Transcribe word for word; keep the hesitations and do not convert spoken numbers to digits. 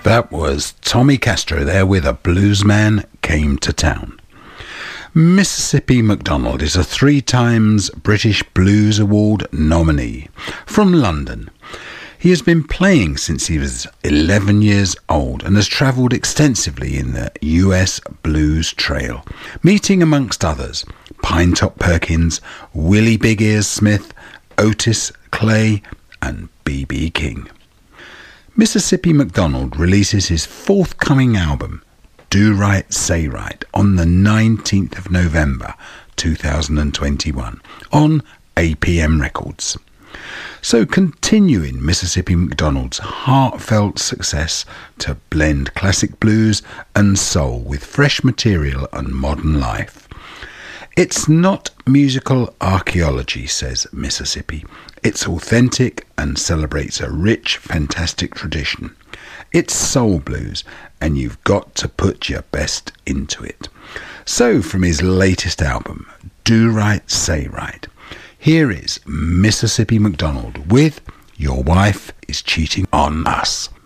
That was Tommy Castro there with A Bluesman Came to Town. Mississippi MacDonald is a three times British Blues Award nominee from London. He has been playing since he was eleven years old and has travelled extensively in the U S Blues Trail, meeting amongst others Pinetop Perkins, Willie Big Ears Smith, Otis Clay and B B King. Mississippi MacDonald releases his forthcoming album, Do Right, Say Right, on the nineteenth of November two thousand twenty-one on A P M Records. So continuing Mississippi MacDonald's heartfelt success to blend classic blues and soul with fresh material and modern life. It's not musical archaeology, says Mississippi. It's authentic and celebrates a rich, fantastic tradition. It's soul blues, and you've got to put your best into it. So, from his latest album, Do Right, Say Right, here is Mississippi MacDonald with Your Wife is Cheating on Us.